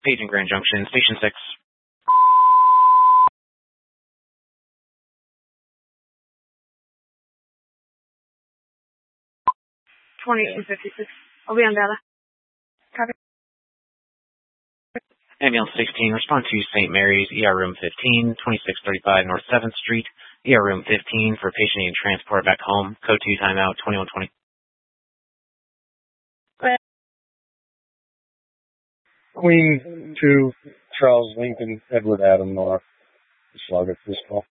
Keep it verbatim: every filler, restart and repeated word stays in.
Paging Grand Junction, Station six. twenty-two fifty-six. I'll be on data. Copy. Ambulance sixteen, respond to Saint Mary's, E R room fifteen, twenty-six thirty-five North seventh Street, E R room fifteen for patient needing transport back home. Code two timeout, twenty-one twenty. Queen two, Charles Lincoln, Edward Adam North. Slug at this call.